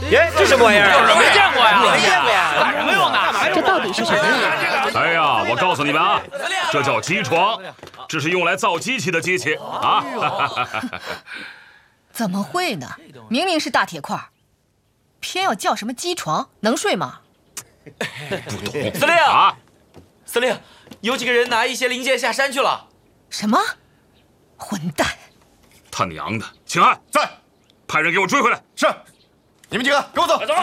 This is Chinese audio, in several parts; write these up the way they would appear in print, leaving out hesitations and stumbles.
耶，这什么玩意儿？ 没见过呀， 没见过呀， 干什么用的？ 这到底是什么呀？ 哎呀，我告诉你们啊，这叫机床，这是用来造机器的机器啊。 怎么会呢？明明是大铁块，偏要叫什么机床？能睡吗？ 不懂。 司令啊， 司令，有几个人拿一些零件下山去了。 什么？混蛋！ 他娘的！秦汉在， 派人给我追回来。 是，你们几个跟我走。 走。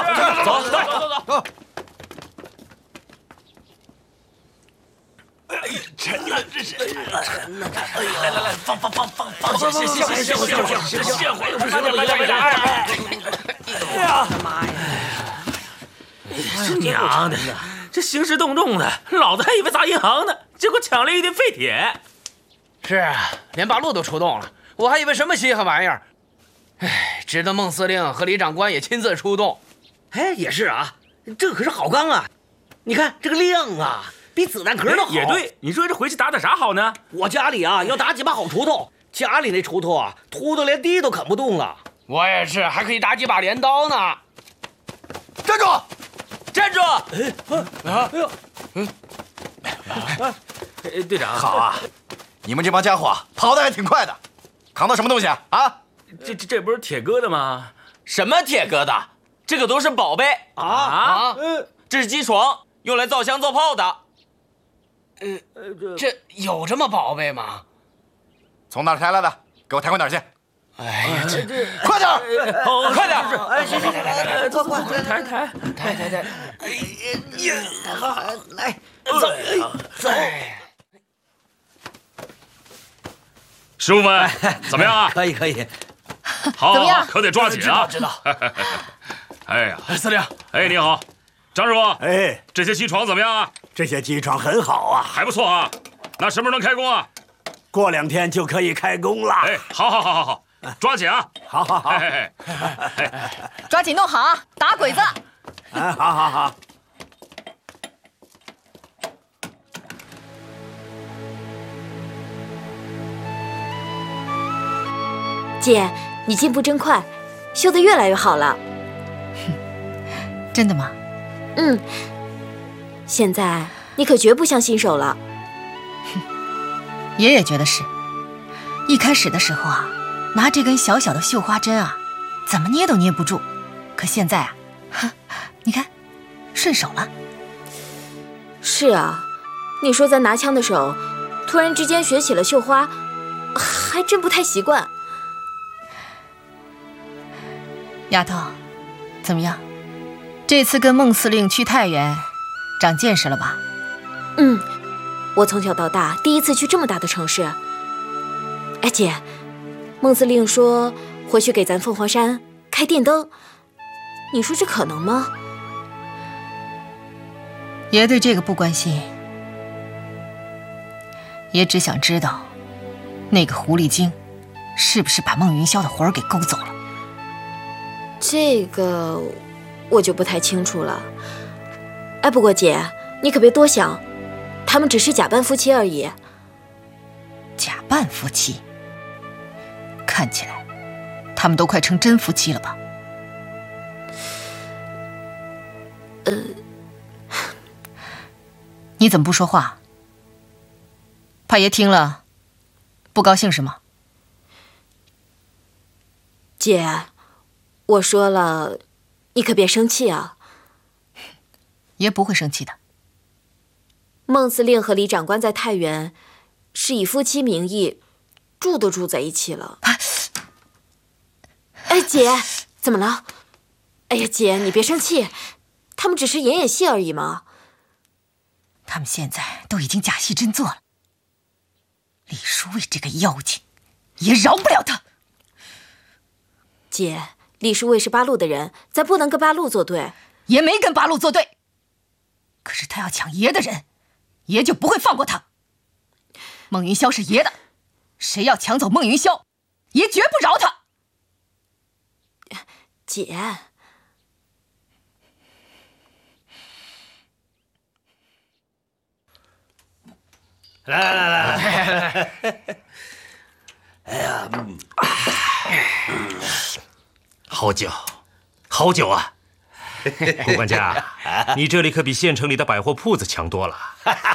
沉了，这是沉了！哎呀，来，放下，歇会，哎呀，妈呀！ 这娘的，这兴师动众的，老子还以为砸银行呢，结果抢了一堆废铁。 是啊，连八路都出动了，我还以为什么稀罕玩意儿。哎，值得孟司令和李长官也亲自出动。 哎，也是啊，这可是好钢啊！你看这个亮啊，比子弹壳都好。 也对，你说这回去打啥好呢？ 我家里啊要打几把好锄头，家里那锄头啊秃的连地都啃不动了。 我也是，还可以打几把镰刀呢。 站住！ 站住！ 队长， 好啊，你们这帮家伙跑得还挺快的，扛到什么东西啊？啊？ 这不是铁疙瘩吗？ 什么铁疙瘩？这个都是宝贝啊！ 这是机床，用来造枪造炮的。 这有这么宝贝吗？ 从哪儿抬来的？给我抬回哪儿去？ 哎呀，这快点！ 快点！ 哎，行，快， 抬。 哎呀，好，来，走。 师傅们怎么样啊？ 可以。 好， 怎么样可得抓紧啊！ 知道。 哎呀， 司令， 哎，你好，张师傅， 哎， 这些机床怎么样啊？ 这些机床很好啊， 还不错啊。那什么时候能开工啊？ 过2天就可以开工了。 哎，好，抓紧啊！ 好， 哎， 抓紧弄好啊！打鬼子！ 好。 姐，你进步真快，修得越来越好了。 真的吗？ 嗯，现在你可绝不像新手了。 爷爷觉得是。一开始的时候啊，拿这根小小的绣花针啊，怎么捏都捏不住。可现在啊，你看，顺手了。 是啊，你说咱拿枪的手，突然之间学起了绣花，还真不太习惯。 丫头，怎么样？这次跟孟司令去太原，长见识了吧？ 嗯，我从小到大第一次去这么大的城市。哎，姐，孟司令说回去给咱凤凰山开电灯，你说这可能吗？ 爷对这个不关心，爷只想知道，那个狐狸精是不是把孟云霄的魂儿给勾走了。 这个我就不太清楚了。哎，不过姐，你可别多想，他们只是假扮夫妻而已。 假扮夫妻？看起来他们都快成真夫妻了吧？你怎么不说话？怕爷听了不高兴是吗？ 姐，我说了，你可别生气啊。 爷不会生气的。 孟司令和李长官在太原是以夫妻名义住都住在一起了。哎，姐，怎么了？哎呀，姐，你别生气，他们只是演演戏而已嘛。 他们现在都已经假戏真做了。李书卫这个妖精，也饶不了他。 姐，李书卫是八路的人，咱不能跟八路作对。 爷没跟八路作对，可是他要抢爷的人，爷就不会放过他。孟云霄是爷的，谁要抢走孟云霄，爷绝不饶他。 姐， 来， 哎呀，好酒， 好酒啊！顾管家，你这里可比县城里的百货铺子强多了。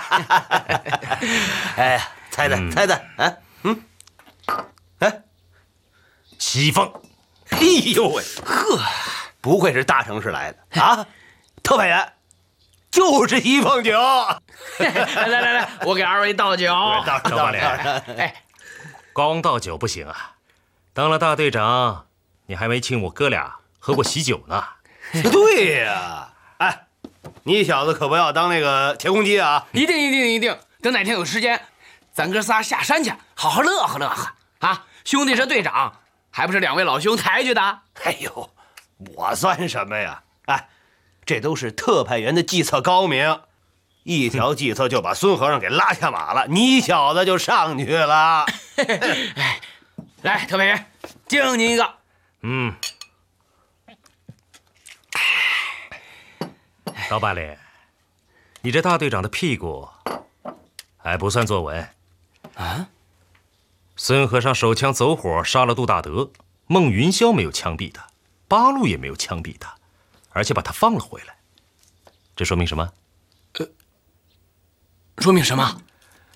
哎，猜猜啊？哎， 西凤。 哎呦喂，呵，不愧是大城市来的啊！特派员，就是西凤酒。 来，我给二位倒酒。 赵八脸， 哎， 光倒酒不行啊！当了大队长，你还没请我哥俩喝过喜酒呢。 对呀，哎，你小子可不要当那个铁公鸡啊！ 一定，等哪天有时间，咱哥仨下山去，好好乐呵乐呵啊！兄弟是队长，还不是两位老兄抬举的？ 哎呦，我算什么呀？哎，这都是特派员的计策高明，一条计策就把孙和尚给拉下马了，你小子就上去了。 哎，来，特派员，敬您一个。 刀疤脸，你这大队长的屁股还不算坐稳啊！ 孙和尚手枪走火杀了杜大德，孟云霄没有枪毙他，八路也没有枪毙他，而且把他放了回来，这说明什么？ 说明什么？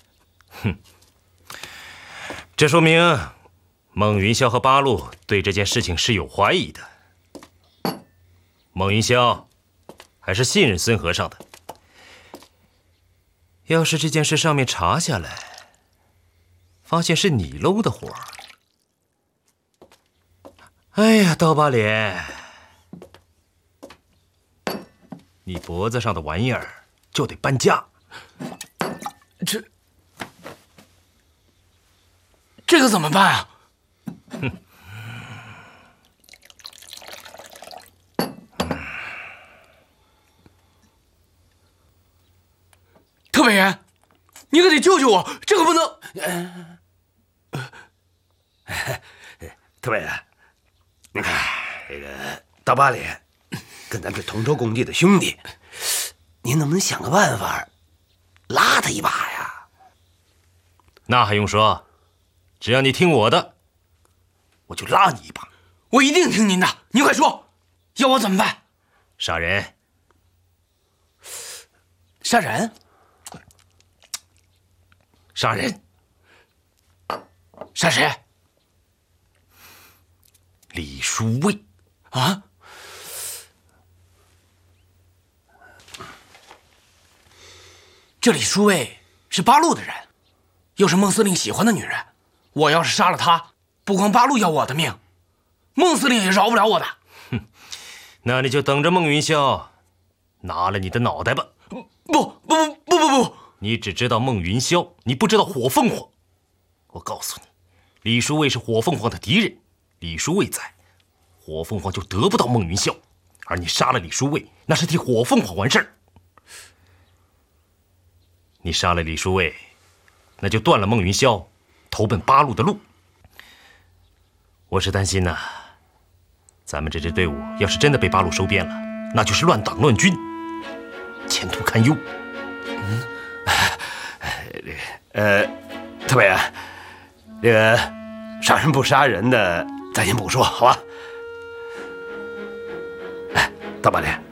这说明孟云霄和八路对这件事情是有怀疑的。孟云霄还是信任孙和尚的。要是这件事上面查下来，发现是你搂的活，哎呀，刀疤脸，你脖子上的玩意儿就得搬家。 这个怎么办啊？特派员，你可得救救我，这可不能。 特派员，你看这个刀疤脸跟咱是同舟共济的兄弟，您能不能想个办法拉他一把呀？ 那还用说，只要你听我的，我就拉你一把。 我一定听您的，您快说，要我怎么办？ 杀人。 杀人？ 杀人。 杀谁？ 李书卫。 啊？这李书卫是八路的人，又是孟司令喜欢的女人。我要是杀了她，不光八路要我的命，孟司令也饶不了我的。 哼，那你就等着孟云霄拿了你的脑袋吧。 不！ 你只知道孟云霄，你不知道火凤凰。我告诉你，李书卫是火凤凰的敌人，李书卫在，火凤凰就得不到孟云霄，而你杀了李书卫，那是替火凤凰完事儿。你杀了李书卫，那就断了孟云霄投奔八路的路。我是担心呐，咱们这支队伍要是真的被八路收编了，那就是乱党乱军，前途堪忧。 特派员，这个杀人不杀人的，咱先不说，好吧？哎，刀疤脸，